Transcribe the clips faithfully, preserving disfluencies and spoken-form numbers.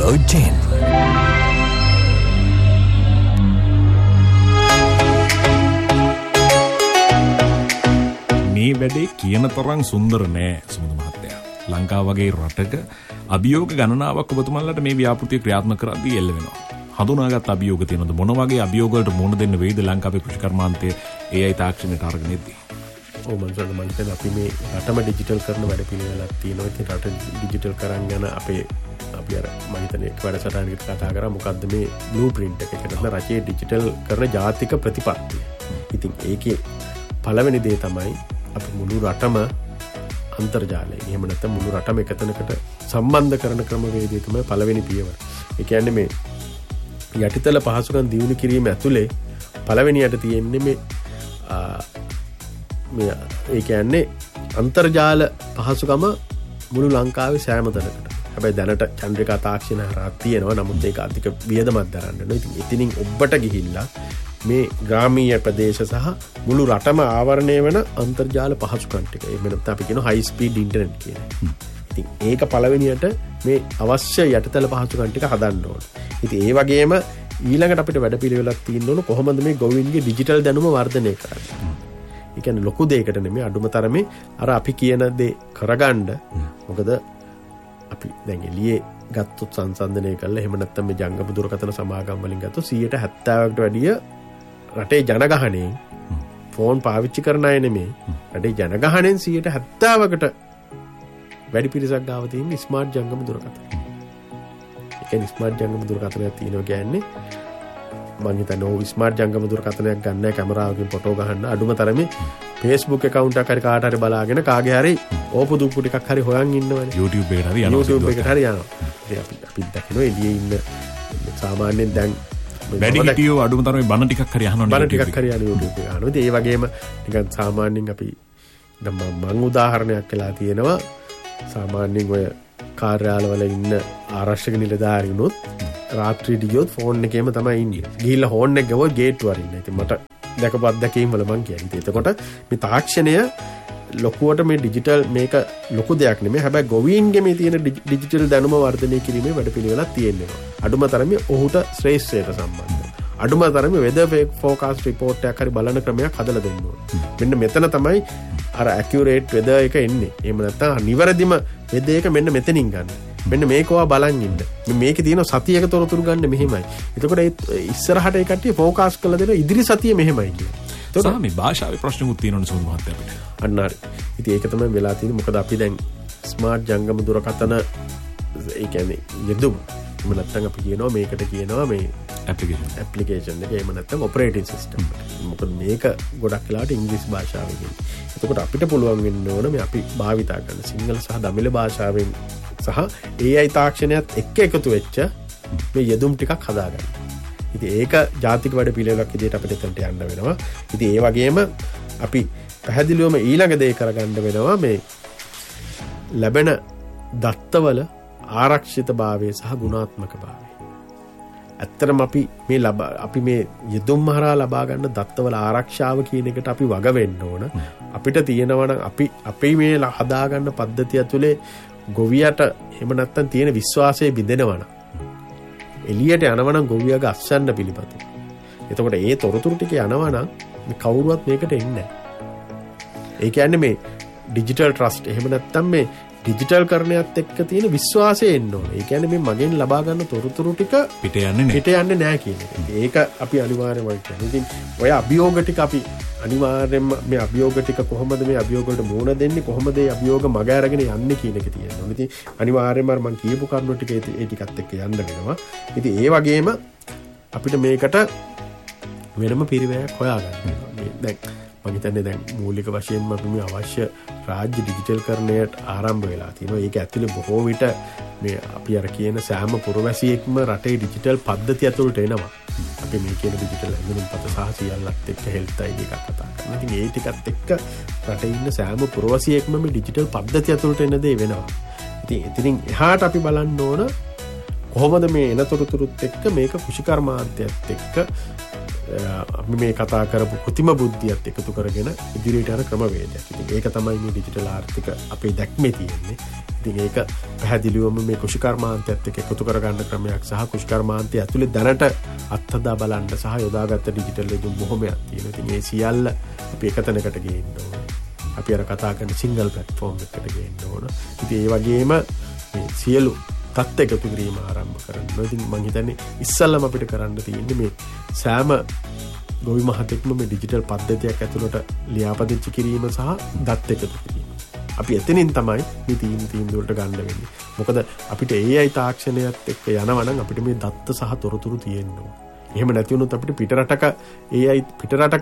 Radio Gen. මේ වැඩේ කියන තරම් සුන්දර නෑ සුමුදු මහත්තයා. ලංකාව වගේ රටක අභියෝග ගණනාවක් ඔබතුමන්ලට මේ ව්‍යාපෘතිය ක්‍රියාත්මක කරද්දී එල්ල වෙනවා. හඳුනාගත් අභියෝග තියෙනවද? මොන වගේ අභියෝග වලට මුහුණ දෙන්න වෙයිද ලංකාවේ කෘෂිකර්මාන්තයේ ඒ අය තාක්ෂණයට අරගෙන ඉද්දී? ඔව් මම හිතන්නේ මම හිතන්නේ අපි මේ රටම ඩිජිටල් කරන වැඩ පිළිවෙලක් තියෙනවා. ඉතින් රට ඩිජිටල් කරන් යන අපේ අපි අර මම හිතන්නේ වැඩසටහනකට කතා කරා මොකද්ද මේ බ්ලූ ප්‍රින්ට් එක. ඒකට තමයි රටේ ඩිජිටල් කරන ජාතික ප්‍රතිපත්තිය. ඉතින් ඒකේ පළවෙනි දේ තමයි අපි මුළු රටම අන්තර්ජාලය. එහෙම නැත්නම් මුළු රටම එකතැනකට සම්බන්ධ කරන ක්‍රමවේදය තමයි පළවෙනි පියවර. ඒ කියන්නේ මේ යටිතල පහසුකම් දියුණු කිරීම ඇතුලේ පළවෙනියට තියෙන්නේ මේ මේ ඒ කියන්නේ අන්තර්ජාල පහසුකම මුළු ලංකාවේ සෑම තැනකට. හැබැයි දැනට චන්ද්‍රිකා තාක්ෂණ හරහා තියෙනවා. නමුත් ඒක අධික වියදමක් දරන්න ඕනේ. ඉතින් එතනින් ඔබට ගිහිල්ලා මේ ග්‍රාමීය ප්‍රදේශ සහ මුළු රටම ආවරණය වෙන අන්තර්ජාල පහසුකම් ටික. එහෙම නැත්නම් අපි කියනවා හයි ස්පීඩ් ඉන්ටර්නෙට් කියලා. ඉතින් ඒක පළවෙනියට මේ අවශ්‍ය යටිතල පහසුකම් ටික හදන්න ඕන. ඉතින් ඒ වගේම ඊළඟට අපිට වැඩපිළිවෙලක් තියෙන්න ඕන කොහොමද මේ ගොවීන්ගේ ඩිජිටල් දැනුම වර්ධනය කරන්නේ. ඒ කියන්නේ ලොකු දෙයකට නෙමෙයි අඩුම තරමේ අර අපි කියන දේ කරගන්න. මොකද අපි දැන් එළියේ ගත්තොත් සංසන්දනය කළා එහෙම නැත්නම් මේ ජංගම දුරකථන සමාගම් වලින් ගත්තොත් සියයට හැත්තෑවකට වැඩිය රටේ ජනගහණයෙන් ෆෝන් පාවිච්චි කරන අය නෙමෙයි. රටේ ජනගහණයෙන් සියයට හැත්තෑවකට වැඩි පිරිසක් ගාව තියෙන ස්මාර්ට් ජංගම දුරකථන. ඒ කියන්නේ ස්මාර්ට් ජංගම දුරකථනයක් තියෙනවා කියන්නේ මම හිතන්නේ ඕ ස්මාර්ට් ජංගම දුරකථනයක් ගන්න කැමරාවකින් ෆොටෝ ගහන්න අඩුම තරමේ Facebook account එකක් හරි කාට හරි බලාගෙන කාගේ හරි ඕපු දුප්පු ටිකක් හරි හොයන් ඉන්නවනේ. YouTube එකට හරි යනවා. YouTube එකට හරි යනවා. ඉතින් අපි අපි දකිනවා එළියේ ඉන්න සාමාන්‍යයෙන් දැන් වැඩි හිටියෝ අඩුම තරමේ බණ ටිකක් හරි අහනවනේ. බණ ටිකක් හරි යන YouTube එක අහනවා. ඉතින් ඒ වගේම නිකන් සාමාන්‍යයෙන් අපි දැන් මම උදාහරණයක් කළා තියෙනවා. සාමාන්‍යයෙන් ඔය කාර්යාලවල ඉන්න ආරක්ෂක නිලධාරීනොත් රාත්‍රියේ ගියොත් ෆෝන් එකේම තමයි ඉන්නේ. ගිහිල්ලා ෆෝන් එක ගවොත් ගේට්ටුව අරින්න. ඉතින් මට දැකපු අත්දැකීම් වල මං කියන්නේ. එතකොට මේ තාක්ෂණය ලොකුවට මේ ඩිජිටල් මේක ලොකු දෙයක් නෙමෙයි. හැබැයි ගොවීන්ගේ මේ තියෙන ඩිජිටල් දැනුම වර්ධනය කිරීමේ වැඩපිළිවෙලක් තියෙනවා. අඩුම තරමේ ඔහුට ශ්‍රේෂ්ඨයට සම්බන්ධ. අඩුම තරමේ වෙදර් ෆෝකාස්ට් රිපෝට් එකක් හරි බලන ක්‍රමයක් හදලා දෙන්න ඕනේ. මෙන්න මෙතන තමයි අර ඇකියුරේට් වෙදර් එක එන්නේ. එහෙම නැත්නම් නිවැරදිම වෙදර් එක මෙන්න මෙතනින් ගන්න. මෙන්න මේකවා බලන් ඉන්න. මේකේ තියෙන සතියක තොරතුරු ගන්න මෙහෙමයි. එතකොට ඒ ඉස්සරහට ඒ කට්ටිය ફોකාස් කරලා දෙනවා ඉදිරි සතිය මෙහෙමයි කියන්නේ. එතකොට මේ භාෂාවේ ප්‍රශ්නකුත් තියෙනවනේ සුමුදු මහත්තයා අපිට. අන්න හරි. ඉතින් ඒක තමයි වෙලා තියෙන්නේ. මොකද අපි දැන් ස්මාර්ට් ජංගම දුරකථන ඒ කියන්නේ යෙදුම්. එහෙම නැත්නම් අපි කියනවා මේකට කියනවා මේ ඇප්ලිකේෂන් ඇප්ලිකේෂන් එක. එහෙම නැත්නම් ඔපරේටින් සිස්ටම්. මොකද මේක ගොඩක් වෙලාවට ඉංග්‍රීසි භාෂාවෙන් කියන්නේ. එතකොට අපිට පුළුවන් වෙන්න ඕන මේ අපි භාවිතා කරන සිංහල සහ දමිළ භාෂාවෙන් සහ ඒ අයි තාක්ෂණයත් එක්ක එකතු වෙච්ච මේ යෙදුම් ටිකක් හදාගන්න. ඉතින් ඒක ජාතික වැඩ පිළිවෙලක් විදිහට අපිට එතනට යන්න වෙනවා. ඉතින් ඒ වගේම අපි පැහැදිලිවම ඊළඟ දේ කරගන්න වෙනවා මේ ලැබෙන දත්තවල ආරක්ෂිතභාවය සහ ගුණාත්මකභාවය. ඇත්තටම අපි මේ ලබා අපි මේ යෙදුම් හරහා ලබා ගන්න දත්තවල ආරක්ෂාව කියන එකට අපි වග වෙන්න ඕන. අපිට තියෙනවා නම් අපි අපේ මේ හදාගන්න පද්ධතිය ඇතුලේ ගොවියට එහෙම නැත්තම් තියෙන විශ්වාසය බිඳෙනවා නම් එළියට යනවා නම් ගොවියාගේ අස්සන්න පිළිපතු. එතකොට ඒ තොරතුරු ටික යනවා නම් මේ කවුරුවත් මේකට එන්නේ නැහැ. ඒ කියන්නේ මේ ඩිජිටල් ට්‍රස්ට් එහෙම නැත්තම් මේ ඩිජිටල් කරණයත් එක්ක තියෙන විශ්වාසය එන්න ඕනේ. ඒ කියන්නේ මේ මගෙන් ලබා ගන්න තොරතුරු ටික පිට යන්නේ නැහැ. පිට යන්නේ නැහැ කියන එක. ඒක අපි අනිවාර්යයෙන්ම කියන්නේ. ඉතින් ඔය අභියෝග ටික අපි අනිවාර්යයෙන්ම මේ අභියෝග ටික කොහොමද මේ අභියෝග වලට මුහුණ දෙන්නේ කොහොමද මේ අභියෝග මග අරගෙන යන්නේ කියන එක තියෙනවා. ඉතින් අනිවාර්යයෙන්ම මම කියපු කරුණු ටික ඒ ටිකත් එක්ක යන්න වෙනවා. ඉතින් ඒ වගේම අපිට මේකට වෙනම පිරිවැයක් හොයාගන්න වෙනවා. මේ දැන් මම හිතන්නේ දැන් මූලික වශයෙන්ම අපි මේ අවශ්‍ය රාජ්‍ය ඩිජිටල් කරණයට ආරම්භ වෙලා තියෙනවා. ඒක ඇතුලේ බොහෝ විට මේ අපි අර කියන සෑම පුරවැසියෙක්ම රටේ ඩිජිටල් පද්ධතිය ඇතුළට එනවා. අපි මේ කියන ඩිජිටල් ඇඳුම්පත සහ සියල්ලත් එක්ක හෙල්ත් අයිඩි එකක් කතා කරනවා. ඉතින් ඒ ටිකත් එක්ක රටේ ඉන්න සෑම පුරවැසියෙක්ම මේ ඩිජිටල් පද්ධතිය ඇතුළට එන දේ වෙනවා. ඉතින් එතනින් එහාට අපි බලන්න ඕන කොහොමද මේ එන තොරතුරුත් එක්ක මේක කෘෂිකර්මාන්තයත් එක්ක අපි මේ කතා කරපු කෘතිම බුද්ධියත් එකතු කරගෙන ඉදිරියට යන ක්‍රමවේදයක්. ඉතින් ඒක තමයි මේ ඩිජිටල් ආර්ථික අපේ දැක්මේ තියෙන්නේ. ඉතින් ඒක පැහැදිලිවම මේ කෘෂිකර්මාන්තයත් එක්ක එකතු කරගන්න ක්‍රමයක් සහ කෘෂිකර්මාන්තය ඇතුලේ දැනට අත්හදා බලන්න සහ යොදාගත්ත ඩිජිටල් යෙදුම් බොහොමයක් තියෙනවා. ඉතින් මේ සියල්ල අපි එකතැනකට ගේන්න ඕන. අපි අර කතා කරන සිංගල් ප්ලැට්ෆෝම් එකකට ගේන්න ඕන. ඉතින් ඒ වගේම මේ සියලු තත් එකතු කිරීම ආරම්භ කරන්න. ඉතින් මම හිතන්නේ ඉස්සල්ලාම අපිට කරන්න තියෙන්නේ මේ සෑම ගොවි මහතෙක්ම මේ ඩිජිටල් පද්ධතියක් ඇතුළට ලියාපදිංචි කිරීම සහ දත් එකතු කිරීම. අපි එතනින් තමයි මේ තීන් තීන්දුවලට ගන්න වෙන්නේ. මොකද අපිට ඒ අයි තාක්ෂණයත් එක්ක යනවා නම් අපිට මේ දත්ත සහ තොරතුරු තියෙන්න ඕන. එහෙම නැති වුණොත් අපිට පිටරටක ඒ අයි පිටරටක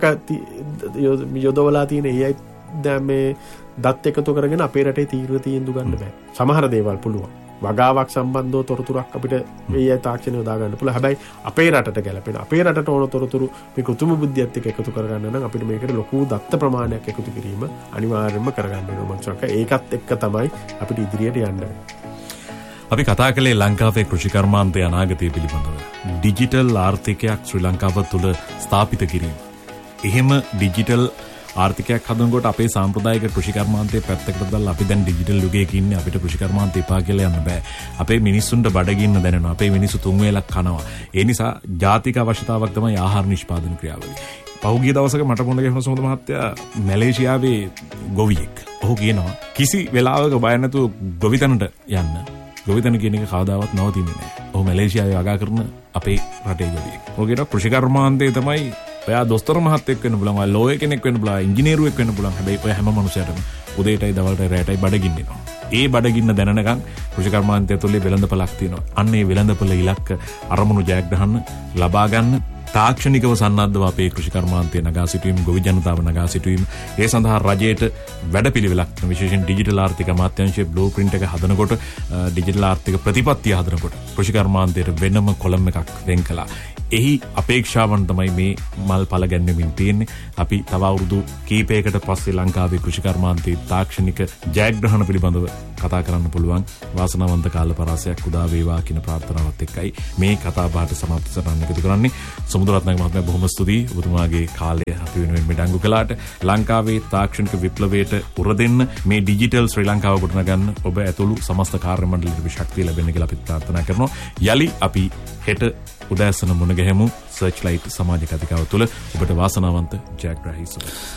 යොදවලා තියෙන ඒ අයි දැන් මේ දත් එකතු කරගෙන අපේ රටේ තීව්‍ර තීන්දුව ගන්න බෑ. සමහර දේවල් පුළුවන්. වගාවක් සම්බන්ධව තොරතුරක් අපිට ඒ අයි තාක්ෂණය යොදා ගන්න පුළුවන්. හැබැයි අපේ රටට ගැලපෙන අපේ රටට ඕන තොරතුරු මේ කෘත්‍රිම බුද්ධියත් එක්ක එකතු කරගන්න නම් අපිට මේකට ලොකු දත්ත ප්‍රමාණයක් එකතු කිරීම අනිවාර්යයෙන්ම කරගන්න වෙනවා. මම හිතනවා ඒකත් එක්ක තමයි අපිට ඉදිරියට යන්න වෙන්නේ. අපි කතා කළේ ලංකාවේ කෘෂිකර්මාන්තයේ අනාගතය පිළිබඳව. ඩිජිටල් ආර්ථිකයක් ශ්‍රී ලංකාව තුළ ස්ථාපිත කිරීම. එහෙම ඩිජිටල් ආර්ථිකයක් හදනකොට අපේ සාම්ප්‍රදායික කෘෂිකර්මාන්තයේ පැත්තකට දාලා අපි දැන් ඩිජිටල් යුගයක ඉන්නේ. අපිට කෘෂිකර්මාන්තය එපා කියලා යන්න බෑ. අපේ මිනිස්සුන්ට බඩගින්න දැනෙනවා. අපේ මිනිස්සු තුන් වේලක් කනවා. ඒ නිසා ජාතික අවශ්‍යතාවක් තමයි ආහාර නිෂ්පාදන ක්‍රියාවලිය. පහුගිය දවසක මට මුණ ගැහුණ සෝද මහත්තයා මැලේසියාවේ ගොවියෙක්. ඔහු කියනවා කිසි වෙලාවක බය නැතුව ගොවිතැනට යන්න. ගොවිතැන කියන එක කවදාවත් නවතින්නේ නැහැ. ඔහු මැලේසියාවේ වගා කරන අපේ රටේ ගොවියෙක්. ඔහුගේ කෘෂිකර්මාන්තය තමයි ඔයා දොස්තර මහත්තයෙක් වෙන්න පුළුවන්, ඔයා ලෝයර් කෙනෙක් වෙන්න පුළුවන්, ඉංජිනේරුවෙක් වෙන්න පුළුවන්. හැබැයි ඔය හැම මනුස්සයටම උදේටයි දවල්ටයි රැටයි බඩගින්න එනවා. ඒ බඩගින්න දැනනකන් කෘෂිකර්මාන්තය තුළ වෙළඳපළක් තියෙනවා. අන්න ඒ වෙළඳපළ ඉලක්ක අරමුණු ජයග්‍රහණ ලබා ගන්න තාක්ෂණිකව සන්නද්ධව අපේ කෘෂිකර්මාන්තය නගා සිටුවීම, ගොවි ජනතාව නගා සිටුවීම, ඒ සඳහා රජයට වැඩපිළිවෙලක් විශේෂයෙන් ඩිජිටල් ආර්ථික අමාත්‍යාංශයේ බ්ලූ ප්‍රින්ට් එක හදනකොට, ඩිජිටල් ආර්ථික ප්‍රතිපත්තිය හදනකොට කෘෂිකර්මාන්තයට වෙනම කොලම් එකක් වෙන් කළා. එහි අපේක්ෂාවන් තමයි මේ මල් පල ගැන්වෙමින් තියෙන්නේ. අපි තව අවුරුදු කීපයකට පස්සේ ලංකාවේ කෘෂිකර්මාන්තයේ තාක්ෂණික ජයග්‍රහණ පිළිබඳව කතා කරන්න පුළුවන් වාසනාවන්ත කාල පරාසයක් උදා වේවා කියන ප්‍රාර්ථනාවත් එක්කයි මේ කතා බහට සමාප්ත සටහන එකතු කරන්නේ. සමුද්‍රරත්න මහත්මයා බොහොම ස්තුතියි ඔබතුමාගේ කාලය අපි වෙනුවෙන් මෙඩංගු කළාට. ලංකාවේ තාක්ෂණික විප්ලවයට උර දෙන්න මේ ඩිජිටල් ශ්‍රී ලංකාව ගොඩනගන්න ඔබ ඇතුළු සමස්ත කාර්ය මණ්ඩලයට ශක්තිය ලැබෙන්න කියලා අපි ප්‍රාර්ථනා කරනවා. යලි අපි හෙට උදෑසන මුණ ගැහෙමු සර්ච් ලයිට් සමාජ කතිකාව තුළ. ඔබට වාසනාවන්ත ජයග්‍රාහී සුබ.